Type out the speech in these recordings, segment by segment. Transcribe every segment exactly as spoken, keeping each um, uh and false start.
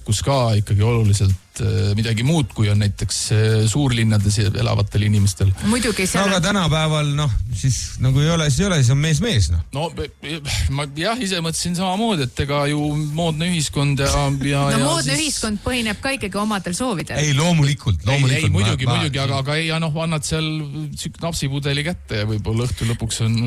kus ka ikkagi oluliselt midagi muud, kui on näiteks suurlinnades elavatel inimestel. Muidugi no, aga tänapäeval, noh, siis nagu ei ole, siis ei ole, siis on mees-mees, noh. No, ma jah, ise mõtlesin samamoodi, et ega ju moodne ühiskond ja... ja no ja moodne siis... ühiskond põhineb ka ikkagi omadel soovidel. Ei, loomulikult, loomulikult. Ei, ei muidugi, ma, muidugi, ma... aga, aga ei, ja noh, annad seal napsipudeli kätte ja võib-olla õhtu lõpuks on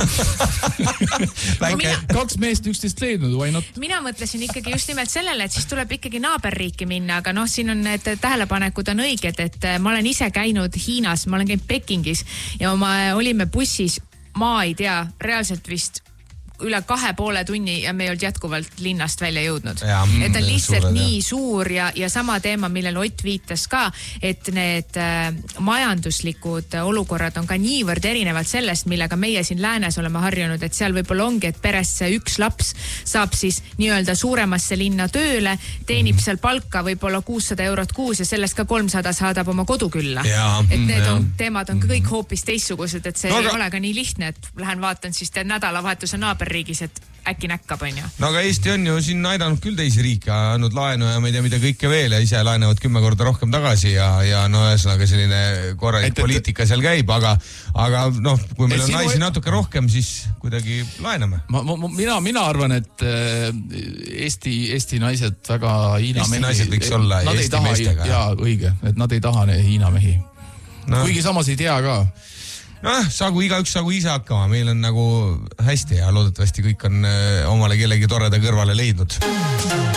mina... kaks meest üksteist leidnud, why not? Mina mõtlesin ikkagi just nimelt sellele, et siis tuleb ikkagi naaberriiki minna, aga noh, siin on need tähelepanekud on õiged, et ma olen ise käinud Hiinas, ma olen käinud Pekingis ja ma olime bussis, ma ei tea, reaalselt vist üle kahe poole tunni ja me ei olnud jätkuvalt linnast välja jõudnud. Ja, et on lihtsalt suured, nii suur ja, ja sama teema, millel Ott viitas ka, et need äh, majanduslikud olukorrad on ka niivõrd erinevalt sellest, millega meie siin läänes oleme harjunud, et seal võib-olla ongi, et peresse üks laps saab siis nii-öelda suuremasse linna tööle, teenib seal palka võib-olla kuussada eurot kuus ja sellest ka kolmsada saadab oma kodukülla. Ja, et need ja. on, teemad on kõik hoopis teistsugused, et see no, ei aga... ole ka nii lihtne, et lähen vaatan siis te nädalavahetuse naaber riigis, et äkki näkkab, on ju. No aga Eesti on ju siin aidanud küll teisi riike, andnud laenu ja ma ei tea, mida kõike veel ja ise laenavad kümme korda rohkem tagasi ja, ja no ühesõnaga selline korralik et, poliitika seal käib, aga, aga noh, kui meil on naisi või... natuke rohkem, siis kuidagi laename. Ma, ma, mina, mina arvan, et Eesti, Eesti naised väga Hiina Eesti mehi... naised võiks olla Eesti taha, meestega. Jaa, õige, et nad ei taha Hiina mehi. No. Kuigi samas ei tea ka. Noh, saagu igaüks saagu ise hakkama, meil on nagu hästi ja loodetavasti kõik on omale kellegi toreda kõrvale leidnud.